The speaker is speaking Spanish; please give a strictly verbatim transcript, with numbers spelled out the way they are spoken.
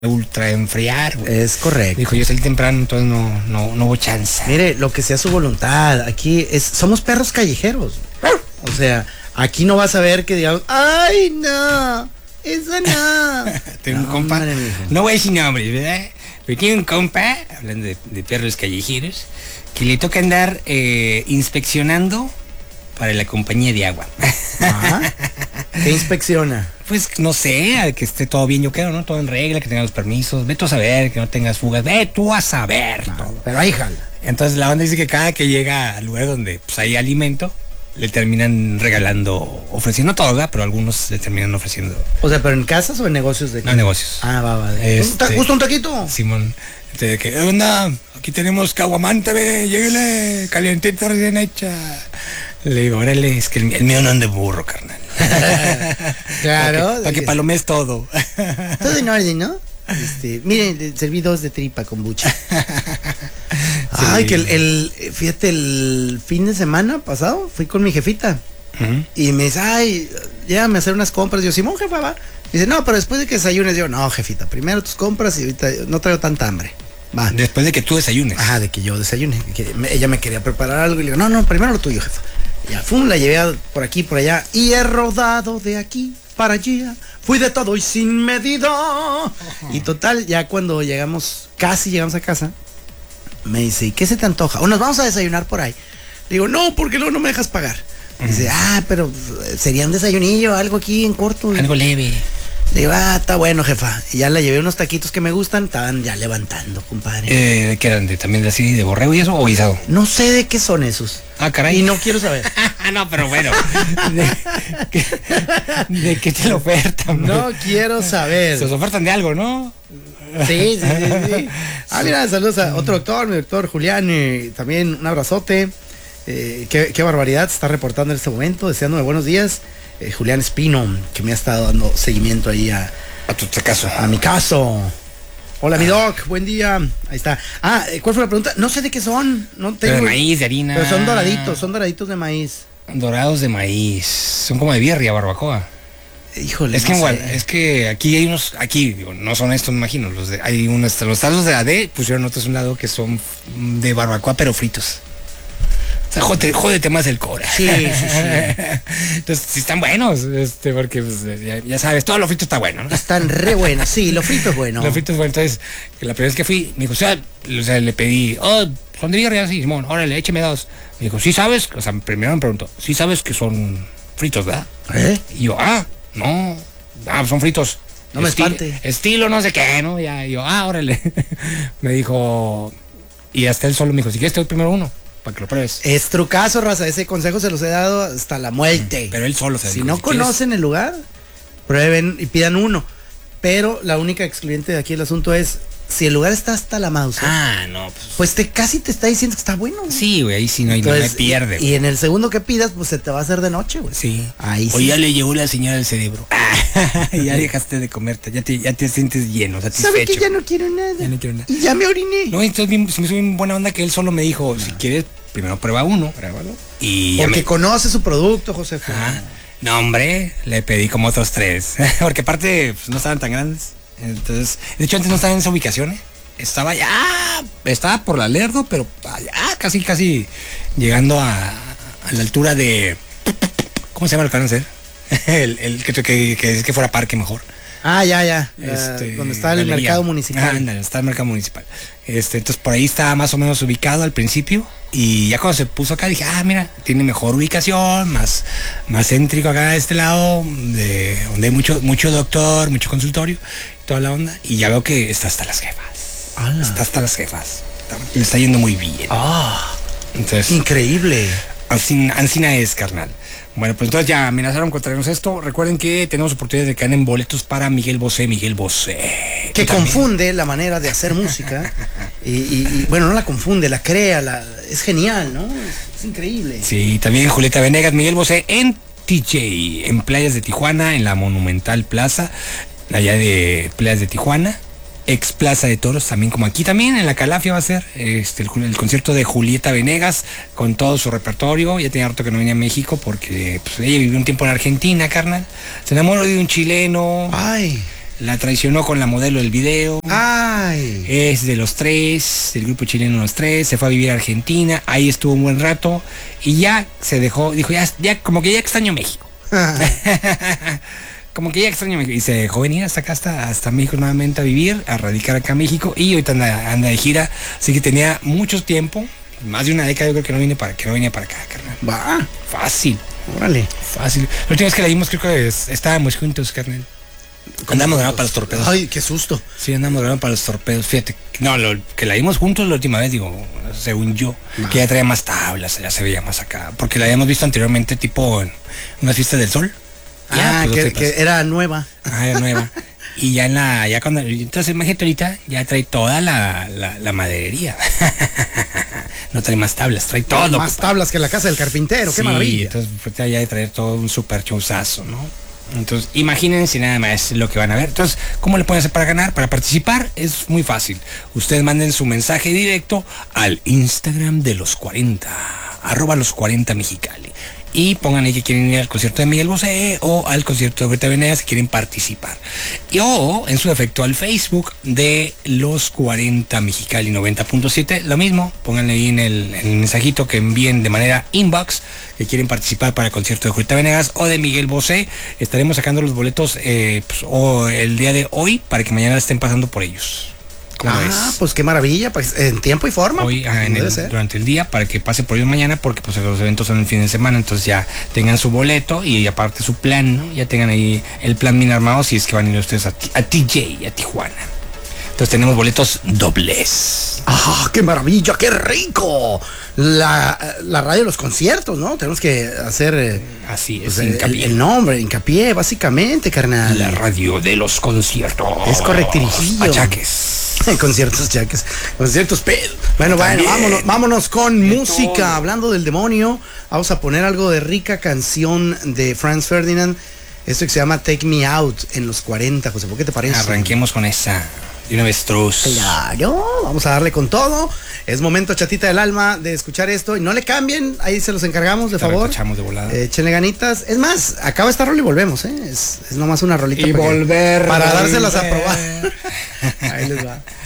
ultra enfriar, güey. Es correcto. Dijo, yo salí temprano, entonces no, no, no hubo chance. Mire, lo que sea su voluntad, aquí es, somos perros callejeros. O sea, aquí no vas a ver que digamos, ay, no, eso no. Tengo no, un compa, hombre, no voy a decir nombres, ¿verdad? Pero tiene un compa, hablando de, de perros callejeros, que le toca andar eh, inspeccionando para la compañía de agua. Ajá. ¿Qué inspecciona? Pues no sé, que esté todo bien, yo creo, ¿no? Todo en regla, que tenga los permisos, ve tú a saber, que no tengas fugas, ve tú a saber No, todo. pero ahí jala. Entonces la banda dice que cada que llega al lugar donde pues, hay alimento, le terminan regalando, ofreciendo todo, ¿verdad? Pero algunos le terminan ofreciendo. O sea, ¿pero en casas o en negocios de No, negocios. Ah, va, va. De... Este, ¿Un justo un taquito? Simón, de que, ¿qué onda? Aquí tenemos caguamanta, ve, lléguele, calientita recién hecha. Le digo, órale, es que el, el mío no anda de burro, carnal. Claro. Para que, pa que palomes todo. Todo en orden, ¿no? Este, miren, serví dos de tripa con bucha. Sí. Ay, que el, el, fíjate, el fin de semana pasado fui con mi jefita. Uh-huh. Y me dice, ay, llévame a hacer unas compras. Yo, Simón, jefa, va. Dice, no, pero después de que desayunes, yo, no, jefita, primero tus compras y ahorita no traigo tanta hambre. Va. Después de que tú desayunes. Ajá, de que yo desayune. Que me, ella me quería preparar algo y le digo, no, no, primero lo tuyo, jefa. Ya, fum, la llevé a, por aquí, por allá. Y he rodado de aquí para allá. Fui de todo y sin medida. Uh-huh. Y total, ya cuando llegamos, casi llegamos a casa, me dice, ¿y qué se te antoja? O nos vamos a desayunar por ahí. Le digo, no, porque luego no me dejas pagar. Uh-huh. Dice, ah, pero sería un desayunillo, algo aquí en corto. Algo leve. Le digo, ah, está bueno, jefa. Y ya le llevé unos taquitos que me gustan, estaban ya levantando, compadre. Eh, ¿Qué eran? De, ¿También de así, de borrego y eso o guisado? No sé de qué son esos. Ah, caray. Y no quiero saber. No, pero bueno. ¿De, ¿De qué te lo ofertan? No quiero saber. Se os ofertan de algo, ¿no? Sí, sí, sí, sí. Ah, mira, saludos a otro doctor, mi doctor Julián, eh, también un abrazote. Eh, qué, qué barbaridad se está reportando en este momento, deseándome buenos días. Eh, Julián Espino, que me ha estado dando seguimiento ahí a, a tu caso. A mi caso. Hola, mi doc, buen día. Ahí está. Ah, ¿cuál fue la pregunta? No sé de qué son. No tengo... De maíz, de harina. Pero son doraditos, son doraditos de maíz. Dorados de maíz. Son como de birria, barbacoa. Híjole. Es que no igual, sé. es que aquí hay unos, aquí digo, no son estos, me imagino. Los de, hay unos, los tazos de la D pusieron otros a un lado que son de barbacoa, pero fritos. O sea, jódete, jódete más el cora. Sí, sí, sí. Entonces, sí están buenos, este, porque pues, ya, ya sabes, todo lo frito está bueno, ¿no? Están re buenos, sí, lo frito es bueno. Lo frito es bueno, entonces, la primera vez que fui, me dijo, o sea, o sea le pedí, oh, son de birria, sí, Simón, órale, écheme dos. Me dijo, ¿sí sabes? O sea, primero me preguntó, ¿sí sabes que son fritos, verdad? ¿Eh? Y yo, ah, no, ah, son fritos. No me Esti espante. Estilo no sé qué, ¿no? Ya, y yo, ah, órale. Me dijo, y hasta él solo me dijo, si quieres te doy primero uno, para que lo pruebes. Es trucazo, raza, ese consejo se los he dado hasta la muerte. Pero él solo se Si dijo, no si conocen quieres... el lugar, prueben y pidan uno. Pero la única excluyente de aquí el asunto es, si el lugar está hasta la mouse, Ah, no, pues... pues te casi te está diciendo que está bueno. Sí, güey, ahí sí no, Entonces, no me pierde. Y, y en el segundo que pidas, pues se te va a hacer de noche, güey. Sí. Ahí sí. O ya le llegó la señora del cerebro. Y ya dejaste de comerte, ya te, ya te sientes lleno, satisfecho. ¿Sabe que ya no quiero nada? Ya no quiero nada. Y ya me oriné. No, entonces bien, se me hizo bien buena onda que él solo me dijo, no. si quieres, primero prueba uno. Pruébalo. Y Porque me... conoce su producto, José. Ajá. No, hombre, le pedí como otros tres. Porque aparte, pues, no estaban tan grandes. Entonces, de hecho, antes no estaba en esa ubicación, ¿eh? Estaba ya, estaba por la Lerdo, pero ya casi, casi llegando a, a la altura de, ¿cómo se llama el cáncer? el, el que, que, que es que fuera parque mejor. Ah, ya, ya. Este, uh, donde está el galería. mercado municipal. Ah, anda, está el mercado municipal. Este, entonces por ahí estaba más o menos ubicado al principio. Y ya cuando se puso acá dije, ah, mira, tiene mejor ubicación, más, más céntrico acá de este lado, de, donde hay mucho, mucho doctor, mucho consultorio, toda la onda. Y ya veo que está hasta las jefas. ¡Hala! Está hasta las jefas. Está, le está yendo muy bien. Ah, entonces, increíble. Ancina, Ancina es, carnal. Bueno, pues entonces ya amenazaron con traernos esto. Recuerden que tenemos oportunidad de caer en boletos para Miguel Bosé, Miguel Bosé. Que confunde la manera de hacer música. y, y, y bueno, no la confunde, la crea, la, es genial, ¿no? Es, es increíble. Sí, también Julieta Venegas, Miguel Bosé en T J, en Playas de Tijuana, en la Monumental Plaza, allá de Playas de Tijuana. Ex Plaza de Toros, también como aquí también, en la Calafia va a ser este, el, el concierto de Julieta Venegas con todo su repertorio. Ya tenía harto que no venía a México porque pues, ella vivió un tiempo en Argentina, carnal. Se enamoró de un chileno. Ay. La traicionó con la modelo del video. Ay. Es de los tres, del grupo chileno Los Tres. Se fue a vivir a Argentina. Ahí estuvo un buen rato. Y ya se dejó, dijo, ya, ya como que ya extraño México. Como que ya extraño México. Y se dejó venir hasta acá, hasta, hasta México nuevamente a vivir, a radicar acá a México. Y ahorita anda, anda de gira. Así que tenía mucho tiempo, más de una década yo creo que no viene para, que no venía para acá, carnal. Va. Fácil. Órale. Fácil. La última vez que la vimos creo que es, estábamos juntos, carnal. Andamos grabando para los torpedos. Ay, qué susto. Sí, andamos grabando para los torpedos. Fíjate. No, lo, que la vimos juntos la última vez, digo, según yo. Ah. Que ya traía más tablas, ya se veía más acá. Porque la habíamos visto anteriormente tipo en unas fiestas del sol. Ah, ya, pues, que, que era nueva. Ah, era nueva. Y ya en la, ya cuando, entonces imagínate ahorita, ya trae toda la, la, la maderería. No trae más tablas, trae todo. No, más tablas que la casa del carpintero, sí, qué maravilla. Entonces pues, ya de traer todo un super chousazo, ¿no? Entonces, imagínense nada más lo que van a ver. Entonces, ¿cómo le pueden hacer para ganar? Para participar es muy fácil. Ustedes manden su mensaje directo al Instagram de los cuarenta, arroba los cuarenta Mexicali. Y pongan ahí que quieren ir al concierto de Miguel Bosé o al concierto de Greta Venegas si quieren participar. Y o, en su defecto, al Facebook de los cuarenta Mexicali noventa punto siete. Lo mismo, pónganle ahí en el, en el mensajito que envíen de manera inbox que quieren participar para el concierto de Greta Venegas o de Miguel Bosé. Estaremos sacando los boletos eh, pues, o el día de hoy para que mañana estén pasando por ellos. Ah, ves? Pues qué maravilla, pues, en tiempo y forma. Hoy, ah, en el, durante el día, para que pase por ellos mañana, porque pues los eventos son el fin de semana, entonces ya tengan su boleto y aparte su plan, ¿no? Ya tengan ahí el plan bien armado si es que van a ir ustedes a, a T J, a Tijuana. Entonces tenemos boletos dobles. ¡Ah, qué maravilla, qué rico! La, la radio de los conciertos, ¿no? Tenemos que hacer... Eh, Así es, pues, hincapié. El, el nombre, hincapié, básicamente, carnal. La radio de los conciertos. Es correctirijillo. Achaques. Conciertos chaques, conciertos pedo. Bueno, bueno, vámonos, vámonos con de música. Todo. Hablando del demonio, vamos a poner algo de rica canción de Franz Ferdinand. Esto que se llama Take Me Out en los cuarenta, José. ¿Por qué te parece? Arranquemos con esa. De una vez, truz. Claro, vamos a darle con todo. Es momento, chatita del alma, de escuchar esto. Y no le cambien, ahí se los encargamos, de Te favor. Echamos de volada. Eh, échenle ganitas. Es más, acaba esta rola y volvemos, ¿eh? Es, es nomás una rolita. Y para volver. Que, para volver. dárselas a probar. Ahí les va.